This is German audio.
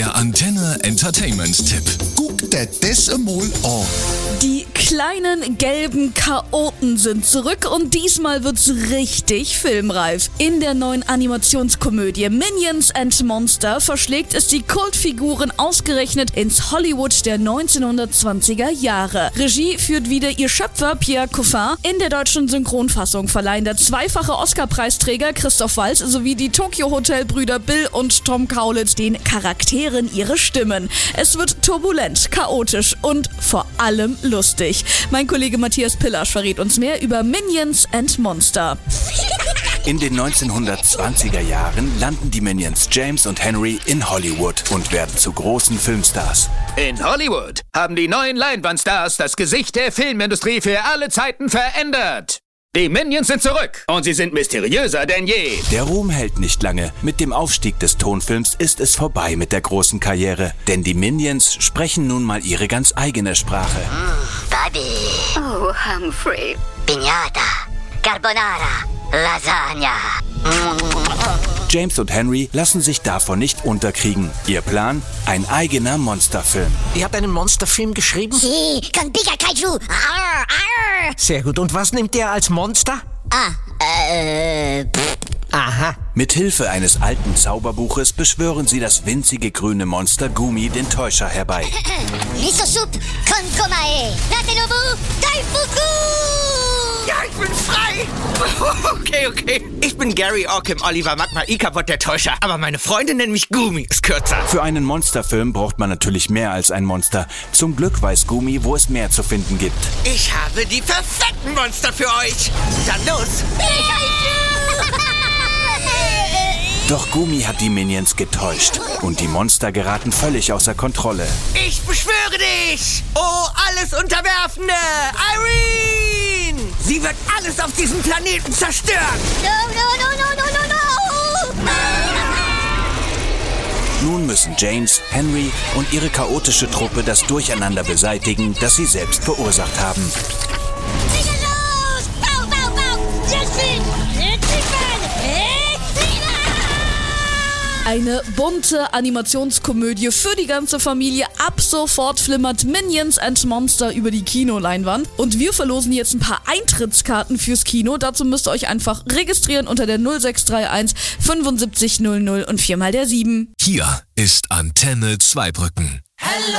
Der Antenne Entertainment-Tipp. Guck dir das einmal an. Die kleinen gelben Chaoten sind zurück und diesmal wird's richtig filmreif. In der neuen Animationskomödie Minions and Monster verschlägt es die Kultfiguren ausgerechnet ins Hollywood der 1920er Jahre. Regie führt wieder ihr Schöpfer Pierre Coffin. In der deutschen Synchronfassung verleihen der zweifache Oscar-Preisträger Christoph Waltz sowie die Tokyo Hotel-Brüder Bill und Tom Kaulitz den Charakteren ihre Stimmen. Es wird turbulent, chaotisch und vor allem lustig. Mein Kollege Matthias Pillasch verrät uns mehr über Minions and Monster. In den 1920er Jahren landen die Minions James und Henry in Hollywood und werden zu großen Filmstars. In Hollywood haben die neuen Leinwandstars das Gesicht der Filmindustrie für alle Zeiten verändert. Die Minions sind zurück und sie sind mysteriöser denn je. Der Ruhm hält nicht lange. Mit dem Aufstieg des Tonfilms ist es vorbei mit der großen Karriere. Denn die Minions sprechen nun mal ihre ganz eigene Sprache. Bobby. Oh, Humphrey. Piñata. Carbonara. Lasagna. James und Henry lassen sich davon nicht unterkriegen. Ihr Plan? Ein eigener Monsterfilm. Ihr habt einen Monsterfilm geschrieben? Sí, con Pika Kaiju. Arr, arr. Sehr gut. Und was nimmt der als Monster? Aha. Mit Hilfe eines alten Zauberbuches beschwören sie das winzige grüne Monster Gumi, den Täuscher, herbei. Miso Soup con Komae. Natenobu Daifuku. Ja, ich bin frei. Okay. Ich bin Gary Orkim Oliver Magma Ikabot, der Täuscher. Aber meine Freunde nennen mich Gumi. Ist kürzer. Für einen Monsterfilm braucht man natürlich mehr als ein Monster. Zum Glück weiß Gumi, wo es mehr zu finden gibt. Ich habe die perfekten Monster für euch. Dann los. Doch Gumi hat die Minions getäuscht und die Monster geraten völlig außer Kontrolle. Ich beschwöre dich. Oh, alles Unterwerfende. Irene. Sie wird alles auf diesem Planeten zerstören. No. Nun müssen James, Henry und ihre chaotische Truppe das Durcheinander beseitigen, das sie selbst verursacht haben. Eine bunte Animationskomödie für die ganze Familie. Ab sofort flimmert Minions and Monster über die Kinoleinwand. Und wir verlosen jetzt ein paar Eintrittskarten fürs Kino. Dazu müsst ihr euch einfach registrieren unter der 0631 75 00 und 4 mal der 7. Hier ist Antenne Zweibrücken.